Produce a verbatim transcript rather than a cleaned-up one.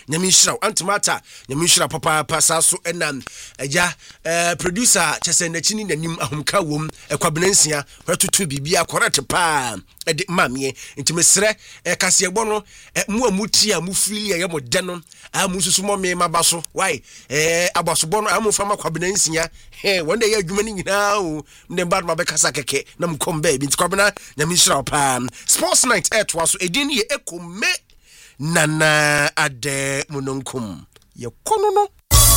nyame nhyira antimata nyame nhyira papa pasa so enam agya eh producer chese na chini nanim ahomka wom ekwabenansia hwatutu bibia correct pa ede mamie ntimesre eh kasebo no mu amuti a mu fili ye mo de no a mu susu mo me mabaso why eh abasobo no amu fama kwabenansia eh wonde ye adwuma ni nyina o mde bad ma be kasa keke na mkom ba bi ntikwabena nyame nhyira pa sports night at was edin ye ekome nana ade mununkum ye kono no